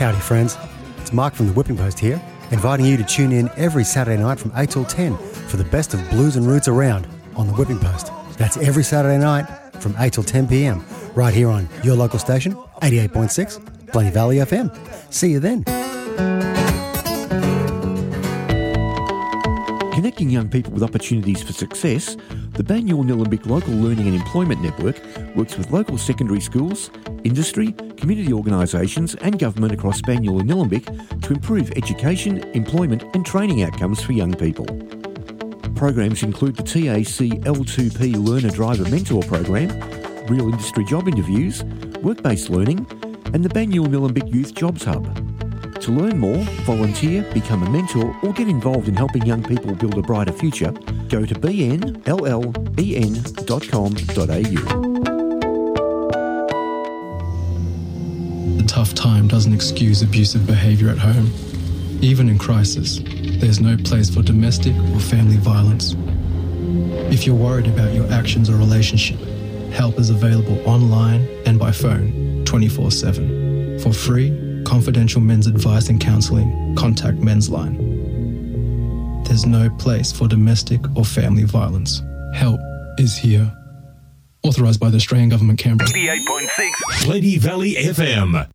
Howdy friends, it's Mark from the Whipping Post here, inviting you to tune in every Saturday night from 8 till 10 for the best of blues and roots around on the Whipping Post. That's every Saturday night from 8 till 10 p.m, right here on your local station, 88.6, Plenty Valley FM. See you then. Connecting young people with opportunities for success, the Banyule-Nillumbik Local Learning and Employment Network works with local secondary schools, industry, community organisations and government across Banyule and Nillumbik to improve education, employment and training outcomes for young people. Programs include the TAC L2P Learner Driver Mentor Program, real industry job interviews, work-based learning and the Banyule-Nillumbik Youth Jobs Hub. To learn more, volunteer, become a mentor or get involved in helping young people build a brighter future, go to bnllen.com.au. A tough time doesn't excuse abusive behaviour at home. Even in crisis, there's no place for domestic or family violence. If you're worried about your actions or relationship, help is available online and by phone 24/7. For free, confidential men's advice and counselling, contact Men's Line. There's no place for domestic or family violence. Help is here. Authorised by the Australian Government, Canberra. 88.6 Plenty Valley FM.